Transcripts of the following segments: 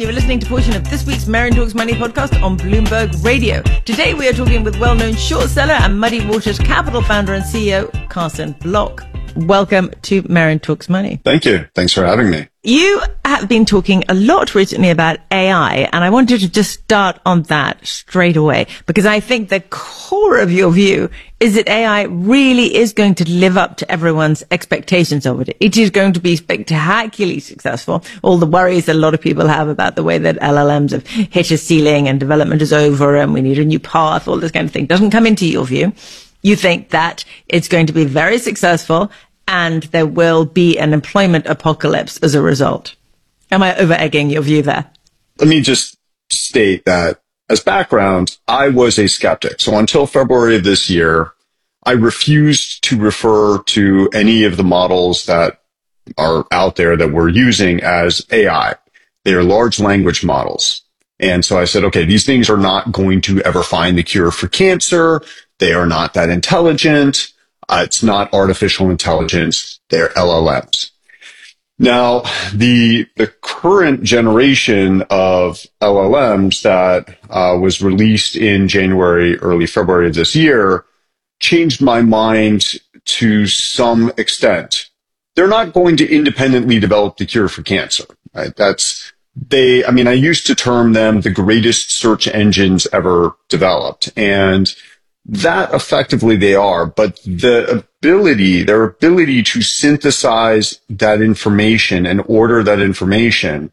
You are listening to a portion of this week's Marion Talks Money podcast on Bloomberg Radio. Today we are talking with well-known short seller and Muddy Waters Capital founder and CEO, Carson Block. Welcome to Marion Talks Money. Thank you. Thanks for having me. You have been talking a lot recently about AI, and I wanted to just start on that straight away, because I think the core of your view is that AI really is going to live up to everyone's expectations of it. It is going to be spectacularly successful. All the worries that a lot of people have about the way that LLMs have hit a ceiling and development is over and we need a new path, all this kind of thing, doesn't come into your view. You think that it's going to be very successful and there will be an employment apocalypse as a result. Am I over-egging your view there? Let me just state that as background, I was a skeptic. So until February of this year, I refused to refer to any of the models that are out there that we're using as AI. They are large language models. And so I said, okay, these things are not going to ever find the cure for cancer. They are not that intelligent. It's not artificial intelligence. They're LLMs. Now, the current generation of LLMs that was released in January, early February of this year changed my mind to some extent. They're not going to independently develop the cure for cancer. Right? I used to term them the greatest search engines ever developed. And that effectively they are, but their ability to synthesize that information and order that information,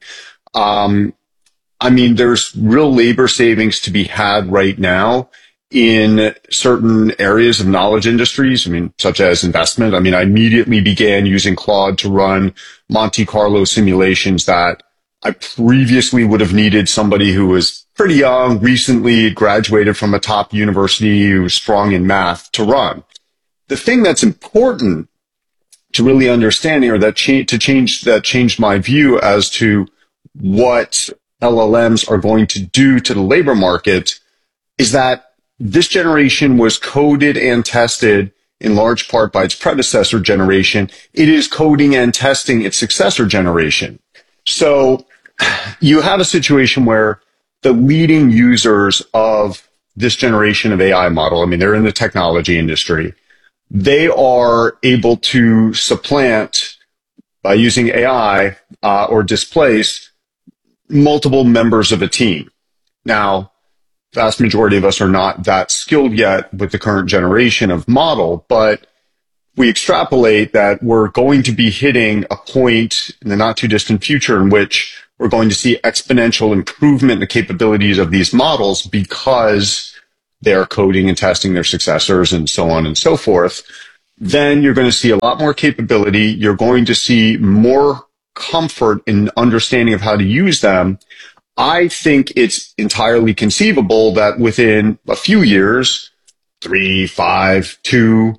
there's real labor savings to be had right now in certain areas of knowledge industries, such as investment. I immediately began using Claude to run Monte Carlo simulations that I previously would have needed somebody who was pretty young, recently graduated from a top university, who was strong in math to run. The thing that's important to really understand here that changed my view as to what LLMs are going to do to the labor market is that this generation was coded and tested in large part by its predecessor generation. It is coding and testing its successor generation. So you have a situation where the leading users of this generation of AI model, they're in the technology industry. They are able to supplant by using AI or displace multiple members of a team. Now, vast majority of us are not that skilled yet with the current generation of model, but we extrapolate that we're going to be hitting a point in the not too distant future in which we're going to see exponential improvement in the capabilities of these models because they're coding and testing their successors and so on and so forth. Then you're going to see a lot more capability. You're going to see more comfort in understanding of how to use them. I think it's entirely conceivable that within a few years, 3, 5, 2,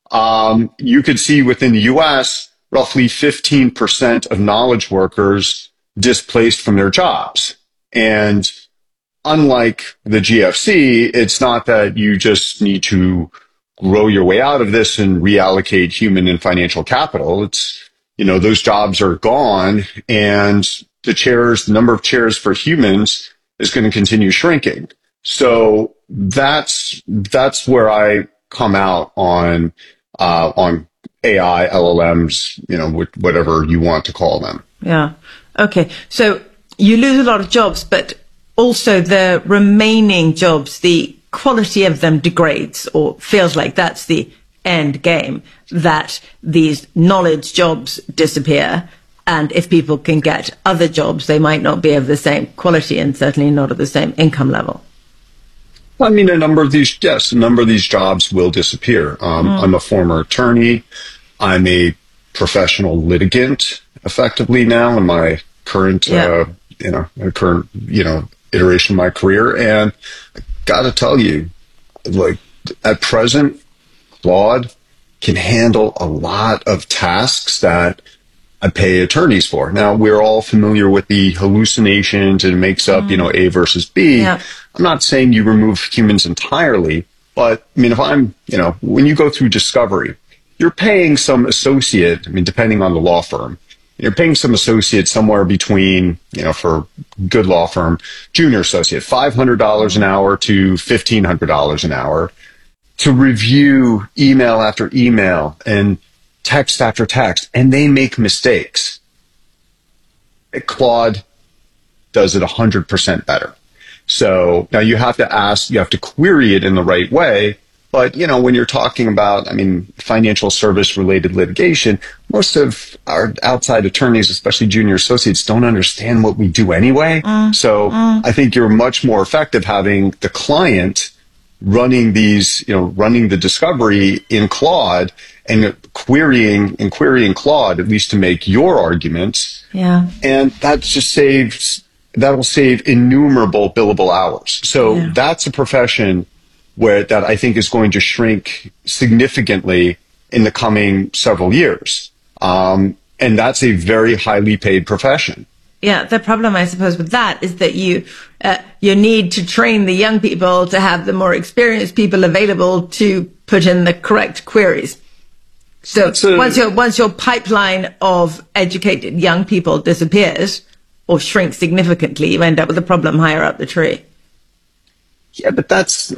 you could see within the US, roughly 15% of knowledge workers displaced from their jobs. And unlike the GFC, it's not that you just need to grow your way out of this and reallocate human and financial capital. It's, those jobs are gone and the number of chairs for humans is going to continue shrinking. So that's where I come out on AI, LLMs, whatever you want to call them. Yeah. Okay. So you lose a lot of jobs, but also the remaining jobs, the quality of them degrades, or feels like that's the end game, that these knowledge jobs disappear. And if people can get other jobs, they might not be of the same quality and certainly not at the same income level. A number of these jobs will disappear. I'm a former attorney. I'm a professional litigant effectively now in my current, iteration of my career. And I gotta tell you, at present, Claude can handle a lot of tasks that I pay attorneys for. Now, we're all familiar with the hallucinations and it makes up, A versus B. Yeah. I'm not saying you remove humans entirely, but if I'm, when you go through discovery, you're paying some associate, depending on the law firm, you're paying some associates somewhere between, for good law firm, junior associate, $500 an hour to $1,500 an hour to review email after email and text after text, and they make mistakes. Claude does it 100% better. So now you have to query it in the right way. But, when you're talking about, financial service related litigation, most of our outside attorneys, especially junior associates, don't understand what we do anyway. I think you're much more effective having the client running running the discovery in Claude and querying Claude, at least to make your arguments. Yeah. And that'll save innumerable billable hours. So that's a profession that I think is going to shrink significantly in the coming several years. And that's a very highly paid profession. Yeah, the problem, I suppose, with that is that you need to train the young people to have the more experienced people available to put in the correct queries. So once your pipeline of educated young people disappears or shrinks significantly, you end up with a problem higher up the tree. Yeah, but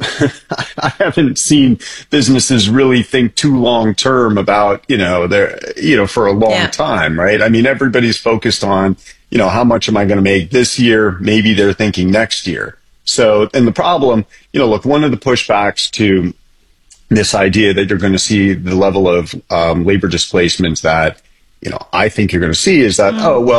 I haven't seen businesses really think too long term about, for a long time, right? Everybody's focused on, how much am I going to make this year? Maybe they're thinking next year. So, and the problem, look, one of the pushbacks to this idea that you're going to see the level of labor displacements that, I think you're going to see is that,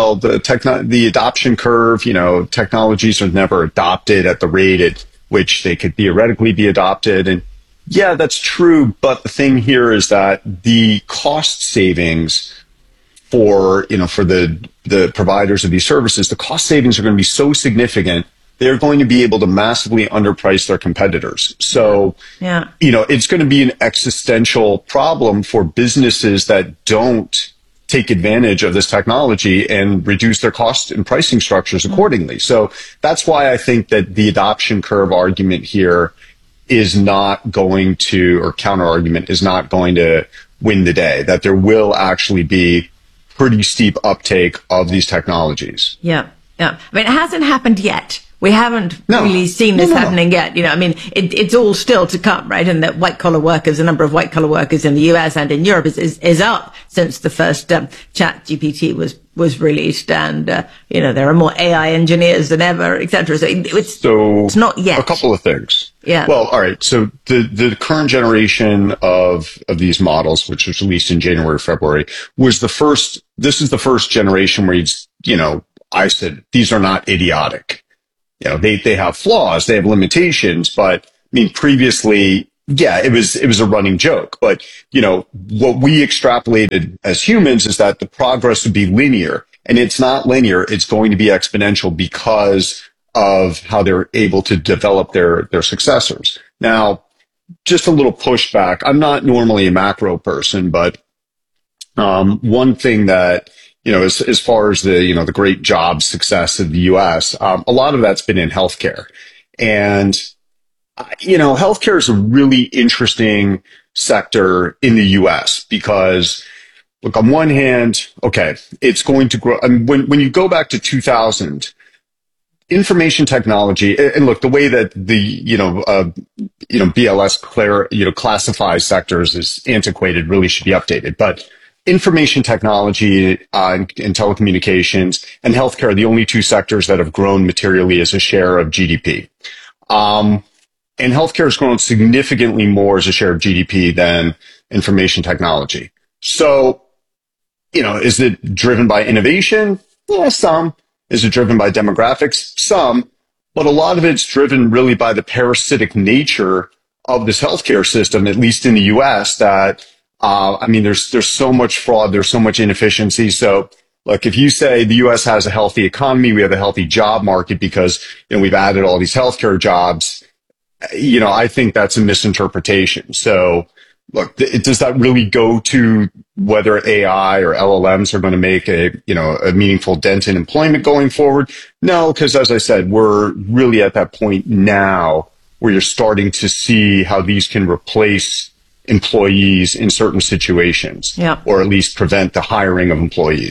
the adoption curve, technologies are never adopted at the rate at which they could theoretically be adopted. And yeah, that's true. But the thing here is that the cost savings for the providers of these services, the cost savings are going to be so significant, they're going to be able to massively underprice their competitors. So, it's going to be an existential problem for businesses that don't take advantage of this technology and reduce their cost and pricing structures accordingly. So that's why I think that the adoption curve argument here is not going to, or counter argument is not going to win the day, that there will actually be pretty steep uptake of these technologies. Yeah. It hasn't happened yet. We haven't really seen this happening yet. It's all still to come, right? And that white-collar workers, the number of white-collar workers in the US and in Europe is up since the first Chat GPT was released. And, there are more AI engineers than ever, et cetera. So it's not yet. A couple of things. Yeah. Well, all right. So the current generation of these models, which was released in January, February, this is the first generation where I said, these are not idiotic. They have flaws, they have limitations, but previously, it was a running joke. But, what we extrapolated as humans is that the progress would be linear, and it's not linear. It's going to be exponential because of how they're able to develop their successors. Now, just a little pushback. I'm not normally a macro person, but, one thing that, as far as the great job success of the U.S., a lot of that's been in healthcare. And, healthcare is a really interesting sector in the U.S. because, look, on one hand, it's going to grow. When you go back to 2000, information technology, and look, the way that the, BLS classifies sectors is antiquated, really should be updated. But information technology and telecommunications and healthcare are the only two sectors that have grown materially as a share of GDP. And healthcare has grown significantly more as a share of GDP than information technology. So, is it driven by innovation? Yeah, some. Is it driven by demographics? Some. But a lot of it's driven really by the parasitic nature of this healthcare system, at least in the US, that there's so much fraud, there's so much inefficiency. So, look, if you say the U.S. has a healthy economy, we have a healthy job market because, we've added all these healthcare jobs, I think that's a misinterpretation. So, look, does that really go to whether AI or LLMs are going to make a meaningful dent in employment going forward? No, because as I said, we're really at that point now where you're starting to see how these can replace employees in certain situations, or at least prevent the hiring of employees.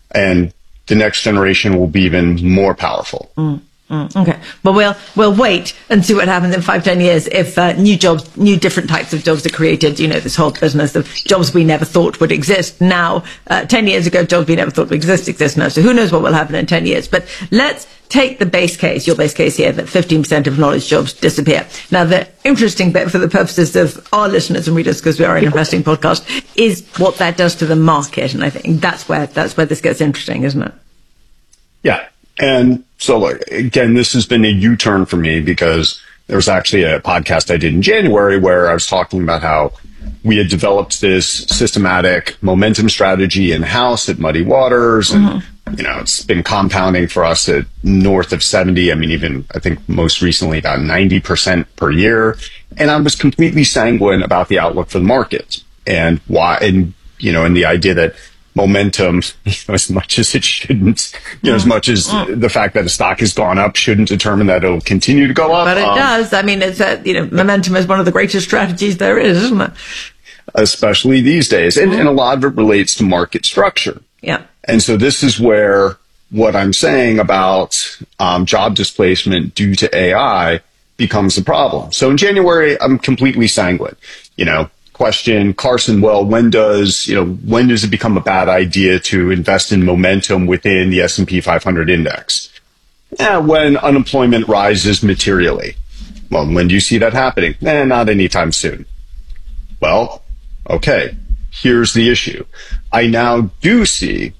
And the next generation will be even more powerful. Okay. But we'll wait and see what happens in 5-10 years if new different types of jobs are created. This whole business of jobs we never thought would exist now. 10 years ago, jobs we never thought would exist now. So who knows what will happen in 10 years. But let's take the base case, your base case here, that 15% of knowledge jobs disappear. Now, the interesting bit for the purposes of our listeners and readers, because we are an investing podcast, is what that does to the market. And I think that's where this gets interesting, isn't it? Yeah. And so, again, this has been a U-turn for me because there was actually a podcast I did in January where I was talking about how we had developed this systematic momentum strategy in-house at Muddy Waters. And, it's been compounding for us at north of 70. I mean, even I think most recently about 90% per year. And I was completely sanguine about the outlook for the market and why, and the idea that momentum, as much as it shouldn't, as much as the fact that a stock has gone up shouldn't determine that it'll continue to go up. But it does. I mean, it's momentum is one of the greatest strategies there is, isn't it? Especially these days. And a lot of it relates to market structure. Yeah. And so this is where what I'm saying about job displacement due to AI becomes a problem. So in January, I'm completely sanguine. Question, Carson, well, when does it become a bad idea to invest in momentum within the S&P 500 index? When unemployment rises materially. Well, when do you see that happening? Not anytime soon. Well, okay, here's the issue. I now do see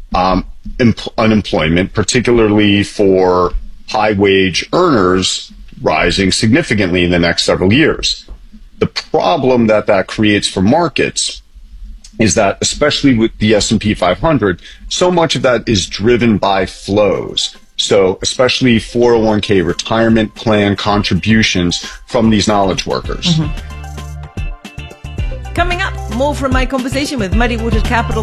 unemployment, particularly for high wage earners, rising significantly in the next several years. The problem that creates for markets is that, especially with the S&P 500, so much of that is driven by flows. So especially 401k retirement plan contributions from these knowledge workers. Coming up, more from my conversation with Muddy Waters Capital